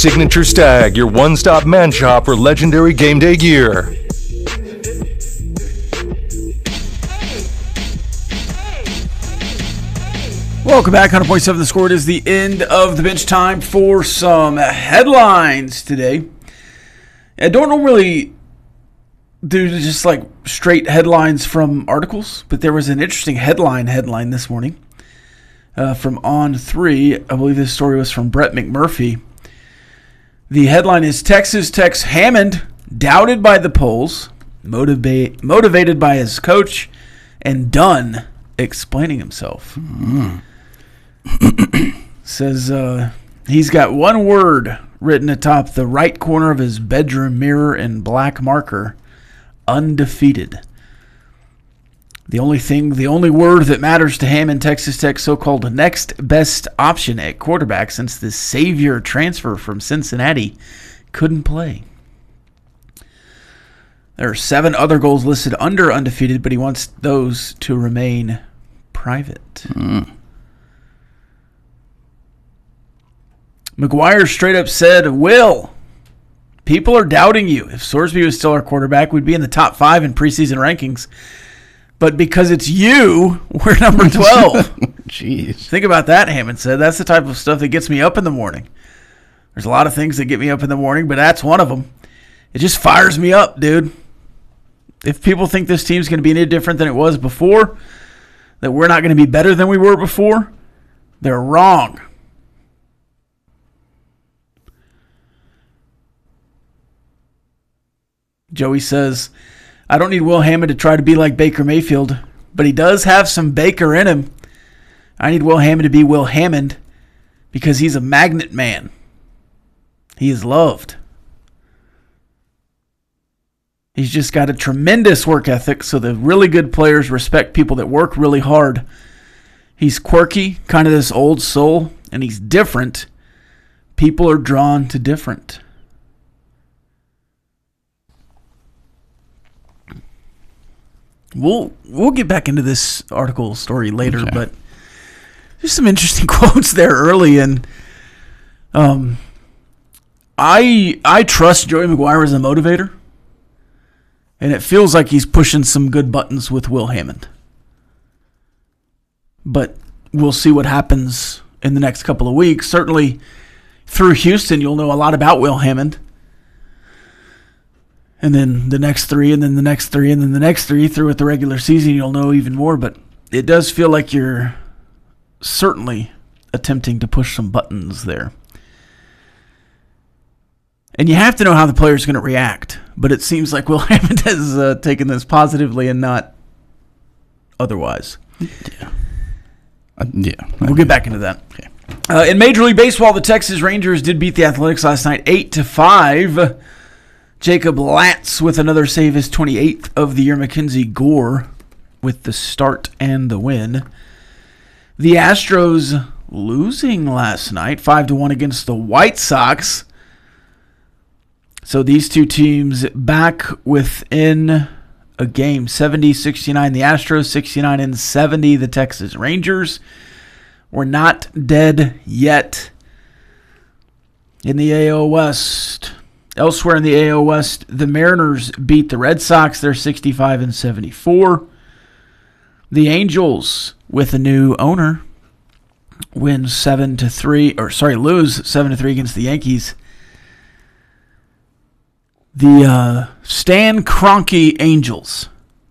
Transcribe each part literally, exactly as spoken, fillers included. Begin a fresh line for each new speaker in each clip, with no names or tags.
Signature Stag, your one-stop man shop for legendary game day gear.
Welcome back, one hundred point seven The Score. It is the end of the bench. Time for some headlines today. I don't normally do just like straight headlines from articles, but there was an interesting headline headline this morning uh, from On three. I believe this story was from Brett McMurphy. The headline is Texas Tech's Hammond doubted by the polls, motiva- motivated by his coach, and done explaining himself. Mm-hmm. Says uh, he's got one word written atop the right corner of his bedroom mirror in black marker: undefeated. The only thing, the only word that matters to Hammond, Texas Tech's so-called next best option at quarterback since the savior transfer from Cincinnati couldn't play. There are seven other goals listed under undefeated, but he wants those to remain private. Mm. McGuire straight up said, Will, people are doubting you. If Sorsby was still our quarterback, we'd be in the top five in preseason rankings. But because it's you, we're number twelve.
Jeez.
Think about that, Hammond said. That's the type of stuff that gets me up in the morning. There's a lot of things that get me up in the morning, but that's one of them. It just fires me up, dude. If people think this team's going to be any different than it was before, that we're not going to be better than we were before, they're wrong. Joey says, I don't need Will Hammond to try to be like Baker Mayfield, but he does have some Baker in him. I need Will Hammond to be Will Hammond because he's a magnet man. He is loved. He's just got a tremendous work ethic, so the really good players respect people that work really hard. He's quirky, kind of this old soul, and he's different. People are drawn to different. We'll we'll get back into this article story later, okay. But there's some interesting quotes there early, and um, I I trust Joey McGuire as a motivator, and it feels like he's pushing some good buttons with Will Hammond. But we'll see what happens in the next couple of weeks. Certainly, through Houston, you'll know a lot about Will Hammond. And then the next three, and then the next three, and then the next three throughout the regular season, you'll know even more. But it does feel like you're certainly attempting to push some buttons there. And you have to know how the player's going to react. But it seems like Will Hammond has uh, taken this positively and not otherwise.
Yeah. Uh, yeah.
We'll get back into that. Okay. Uh, in Major League Baseball, the Texas Rangers did beat the Athletics last night eight to five. Jacob Latz with another save, his twenty-eighth of the year. Mackenzie Gore with the start and the win. The Astros losing last night, five to one against the White Sox. So these two teams back within a game, seventy sixty-nine the Astros, sixty-nine and seventy the Texas Rangers. We're not dead yet in the A L West. Elsewhere in the A L West, the Mariners beat the Red Sox. They're sixty-five and seventy-four. The Angels, with a new owner, win seven to three, or sorry, lose seven to three against the Yankees. The uh, Stan Kroenke Angels.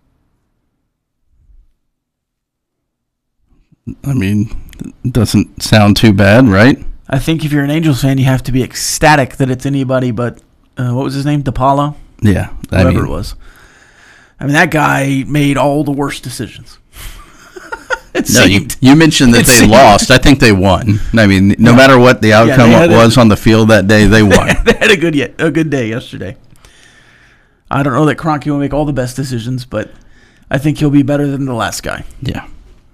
I mean, it doesn't sound too bad, right?
I think if you're an Angels fan, you have to be ecstatic that it's anybody but, uh, what was his name? DePaulo?
Yeah.
I Whoever mean, it was. I mean, that guy made all the worst decisions. it
no,
seemed,
you, you mentioned that they seemed. lost. I think they won. I mean, no yeah. matter what the outcome yeah, was a, on the field that day, they won.
They had a good, a good day yesterday. I don't know that Kroenke will make all the best decisions, but I think he'll be better than the last guy.
Yeah.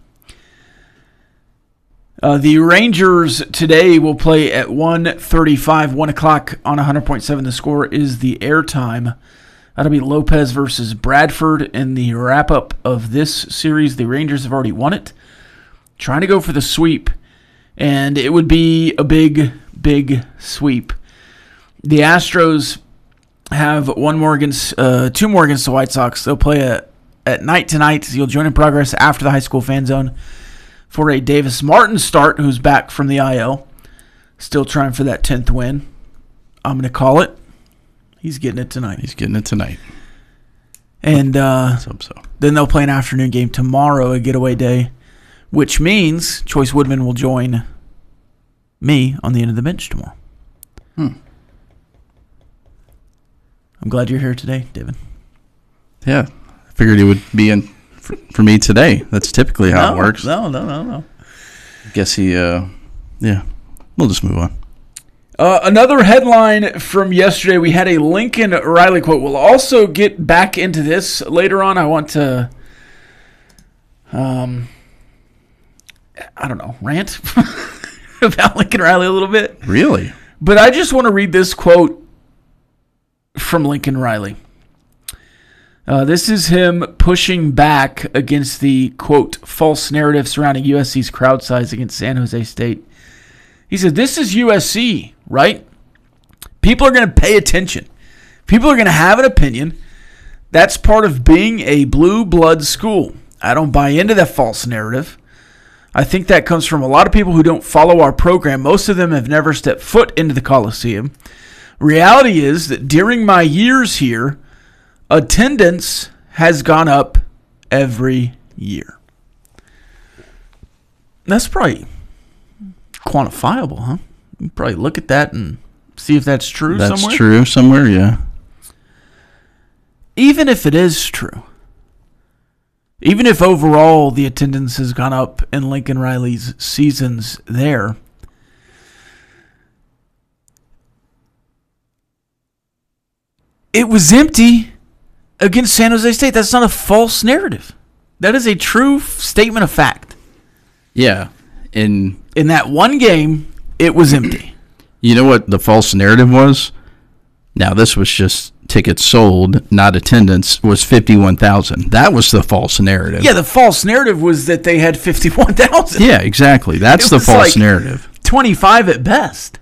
Uh, the Rangers today will play at one thirty-five, one o'clock on one hundred point seven. The Score is the airtime. That'll be Lopez versus Bradford in the wrap-up of this series. The Rangers have already won it. Trying to go for the sweep, and it would be a big, big sweep. The Astros have one more against, uh, two more against the White Sox. They'll play a, at night tonight. You'll join in progress after the high school fan zone for a Davis Martin start, who's back from the I L. Still trying for that tenth win. I'm going to call it. He's getting it tonight.
He's getting it tonight.
And uh,
Let's hope so.
Then they'll play an afternoon game tomorrow, a getaway day, which means Choice Woodman will join me on the end of the bench tomorrow.
Hmm.
I'm glad you're here today, David.
Yeah. I figured he would be in for, for me today. That's typically how
no,
it works.
No, no, no, no.
Guess he, uh, yeah. We'll just move on.
Uh, another headline from yesterday, we had a Lincoln Riley quote. We'll also get back into this later on. I want to, um, I don't know, rant about Lincoln Riley a little bit.
Really?
But I just want to read this quote from Lincoln Riley. Uh, this is him pushing back against the, quote, false narrative surrounding U S C's crowd size against San Jose State. He said, this is U S C, right? People are going to pay attention. People are going to have an opinion. That's part of being a blue blood school. I don't buy into that false narrative. I think that comes from a lot of people who don't follow our program. Most of them have never stepped foot into the Coliseum. Reality is that during my years here, attendance has gone up every year. That's probably quantifiable, huh? You can probably look at that and see if that's true
that's
somewhere.
That's true somewhere, yeah.
Even if it is true, even if overall the attendance has gone up in Lincoln Riley's seasons there, it was empty against San Jose State. That's not a false narrative. That is a true statement of fact.
Yeah. In
in that one game, it was empty.
You know what the false narrative was? Now, this was just tickets sold, not attendance, was fifty-one thousand. That was the false narrative.
Yeah, the false narrative was that they had fifty-one thousand.
Yeah, exactly. That's the false
like
narrative.
twenty-five at best.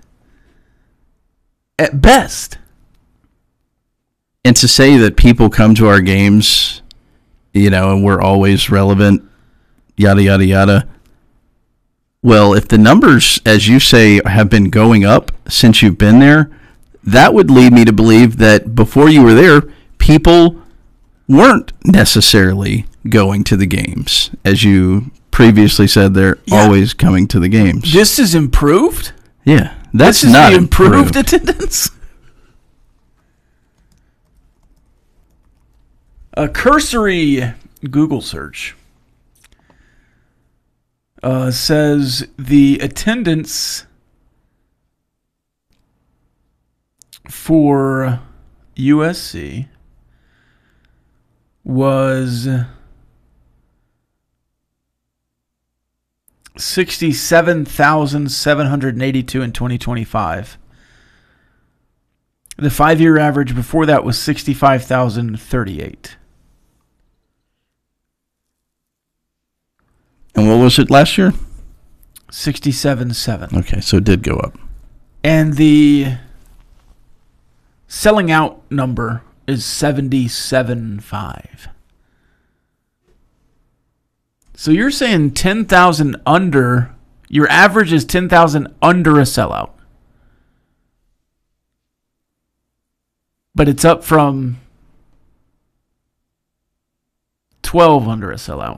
At best.
And to say that people come to our games, you know, and we're always relevant, yada, yada, yada. Well, if the numbers, as you say, have been going up since you've been there, that would lead me to believe that before you were there, people weren't necessarily going to the games. As you previously said, they're yeah. always coming to the games.
This is improved?
Yeah. That's
this is
not
the improved,
improved
attendance? A cursory Google search uh, says the attendance for U S C was sixty-seven thousand seven hundred eighty-two in twenty twenty-five. The five-year average before that was sixty-five thousand thirty-eight.
And what was it last year?
sixty-seven seven.
Okay, so it did go up.
And the selling out number is seventy-seven five. So you're saying ten thousand under, your average is ten thousand under a sellout. But it's up from twelve under a sellout.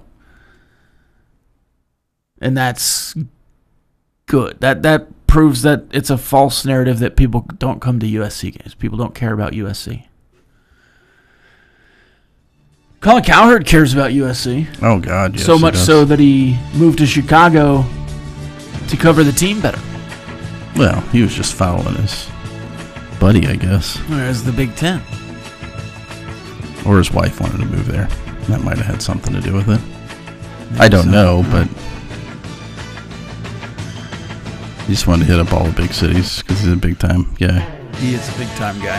And that's good. That that proves that it's a false narrative that people don't come to U S C games. People don't care about U S C. Colin Cowherd cares about U S C.
Oh, God, yes.
So much so that he moved to Chicago to cover the team better.
Well, he was just following his buddy, I guess.
Whereas the Big Ten.
Or his wife wanted to move there. That might have had something to do with it. I don't know, but he just wanted to hit up all the big cities because he's a big-time guy.
He is a big-time guy.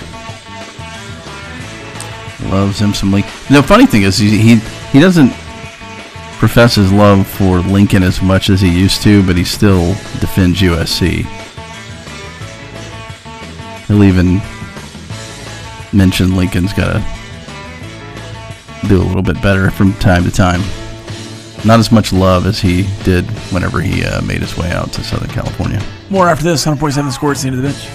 Loves him some Lincoln. The funny thing is, he, he he doesn't profess his love for Lincoln as much as he used to, but he still defends U S C. He'll even mention Lincoln's got to do a little bit better from time to time. Not as much love as he did whenever he uh, made his way out to Southern California.
More after this. one hundred point seven The Score. It's the end of the bench.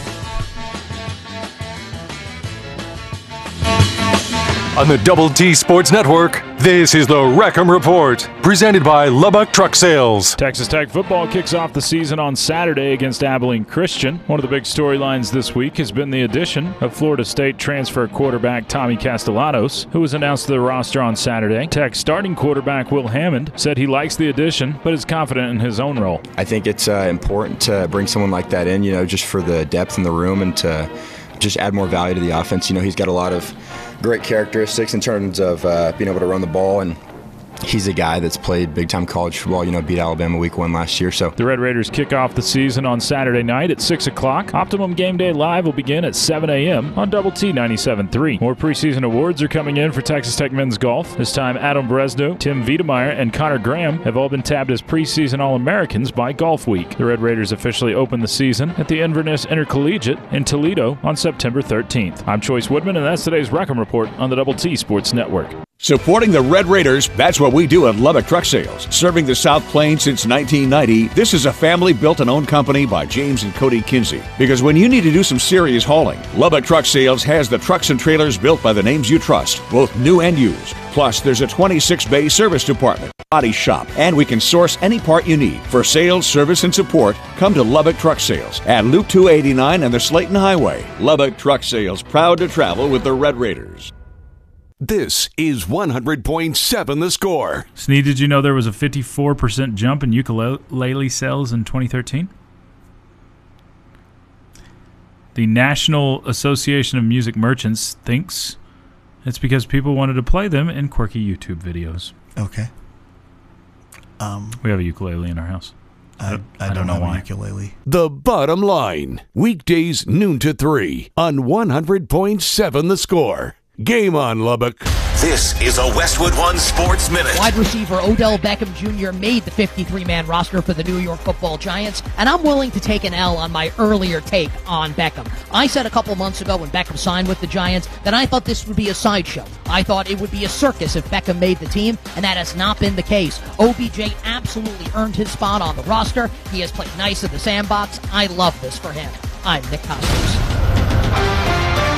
On the Double T Sports Network, this is the Wreckham Report, presented by Lubbock Truck Sales.
Texas Tech football kicks off the season on Saturday against Abilene Christian. One of the big storylines this week has been the addition of Florida State transfer quarterback Tommy Castellanos, who was announced to the roster on Saturday. Tech starting quarterback Will Hammond said he likes the addition, but is confident in his own role.
I think it's uh, important to bring someone like that in, you know, just for the depth in the room and to just add more value to the offense. You know, he's got a lot of great characteristics in terms of uh, being able to run the ball, and he's a guy that's played big-time college football, you know, beat Alabama week one last year. So
the Red Raiders kick off the season on Saturday night at six o'clock. Optimum Game Day Live will begin at seven a.m. on Double T ninety-seven point three. More preseason awards are coming in for Texas Tech men's golf. This time, Adam Bresno, Tim Wiedemeyer, and Connor Graham have all been tabbed as preseason All-Americans by Golf Week. The Red Raiders officially open the season at the Inverness Intercollegiate in Toledo on September thirteenth. I'm Choice Woodman, and that's today's Wreckham Report on the Double T Sports Network.
Supporting the Red Raiders, that's what we do at Lubbock Truck Sales. Serving the South Plains since nineteen ninety, this is a family-built and owned company by James and Cody Kinsey. Because when you need to do some serious hauling, Lubbock Truck Sales has the trucks and trailers built by the names you trust, both new and used. Plus, there's a twenty-six bay service department, body shop, and we can source any part you need. For sales, service, and support, come to Lubbock Truck Sales at Loop two eighty-nine and the Slayton Highway. Lubbock Truck Sales, proud to travel with the Red Raiders.
This is one hundred point seven The Score.
Sneed, did you know there was a fifty-four percent jump in ukulele sales in twenty thirteen? The National Association of Music Merchants thinks it's because people wanted to play them in quirky YouTube videos.
Okay. Um,
we have a ukulele in our house.
I, I, don't, I don't, don't know have why. A ukulele.
The Bottom Line, weekdays noon to three on one hundred point seven The Score. Game on, Lubbock.
This is a Westwood One Sports Minute.
Wide receiver Odell Beckham Junior made the fifty-three man roster for the New York Football Giants, and I'm willing to take an L on my earlier take on Beckham. I said a couple months ago when Beckham signed with the Giants that I thought this would be a sideshow. I thought it would be a circus if Beckham made the team, and that has not been the case. O B J absolutely earned his spot on the roster. He has played nice in the sandbox. I love this for him. I'm Nick Costos.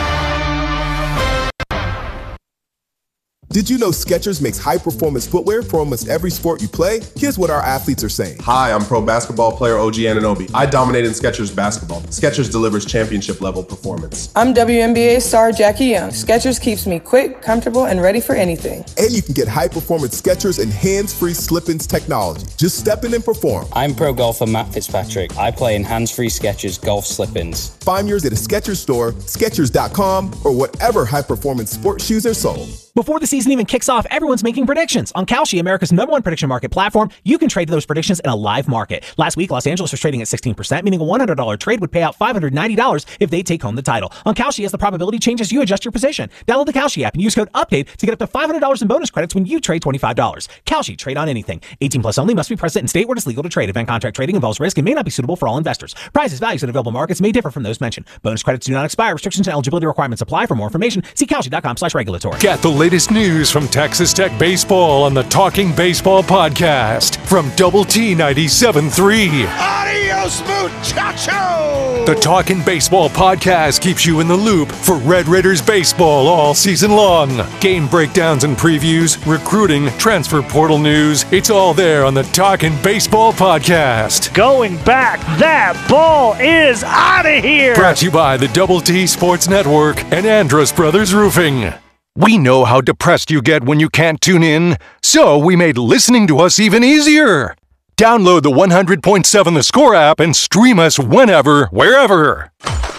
Did you know Skechers makes high-performance footwear for almost every sport you play? Here's what our athletes are saying.
Hi, I'm pro basketball player O G Anunoby. I dominate in Skechers basketball. Skechers delivers championship-level performance.
I'm W N B A star Jackie Young. Skechers keeps me quick, comfortable, and ready for anything.
And you can get high-performance Skechers and hands-free slip-ins technology. Just step in and perform.
I'm pro golfer Matt Fitzpatrick. I play in hands-free Skechers golf slip-ins.
Find yours at a Skechers store, Skechers dot com, or whatever high-performance sports shoes are sold.
Before the season even kicks off, everyone's making predictions. On Kalshi, America's number one prediction market platform, you can trade those predictions in a live market. Last week, Los Angeles was trading at sixteen percent, meaning a one hundred dollars trade would pay out five hundred ninety dollars if they take home the title. On Kalshi, as the probability changes, you adjust your position. Download the Kalshi app and use code UPDATE to get up to five hundred dollars in bonus credits when you trade twenty-five dollars. Kalshi, trade on anything. eighteen plus only, must be present in state where it is legal to trade. Event contract trading involves risk and may not be suitable for all investors. Prices, values, and available markets may differ from those mentioned. Bonus credits do not expire. Restrictions and eligibility requirements apply. For more information, see Kalshi dot com slash regulatory.
Get the latest news from Texas Tech Baseball on the Talking Baseball podcast from Double T ninety-seven point three.
Adios, muchacho!
The Talking Baseball podcast keeps you in the loop for Red Raiders baseball all season long. Game breakdowns and previews, recruiting, transfer portal news. It's all there on the Talking Baseball podcast.
Going back, that ball is out of here!
Brought to you by the Double T Sports Network and Andrus Brothers Roofing. We know how depressed you get when you can't tune in, so we made listening to us even easier. Download the one hundred point seven The Score app and stream us whenever, wherever.